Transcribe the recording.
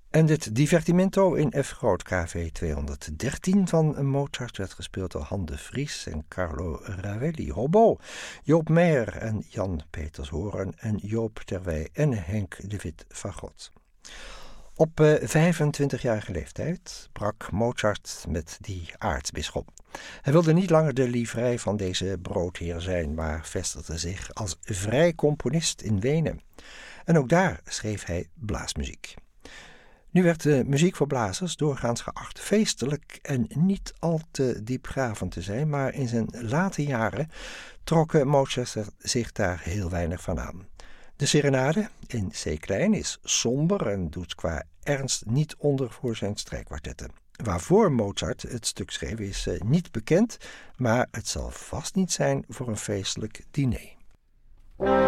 En dit divertimento in F groot KV 213 van Mozart werd gespeeld door Han de Vries en Carlo Ravelli. Hobo, Joop Meijer en Jan Peters Hoorn en Joop Terwij en Henk de Wit fagot. Op 25-jarige leeftijd brak Mozart met die aartsbisschop. Hij wilde niet langer de livrei van deze broodheer zijn, maar vestigde zich als vrij componist in Wenen. En ook daar schreef hij blaasmuziek. Nu werd de muziek voor blazers doorgaans geacht feestelijk en niet al te diepgravend te zijn, maar in zijn late jaren trok Mozart zich daar heel weinig van aan. De serenade in C-klein is somber en doet qua ernst niet onder voor zijn strijkkwartetten. Waarvoor Mozart het stuk schreef is niet bekend, maar het zal vast niet zijn voor een feestelijk diner.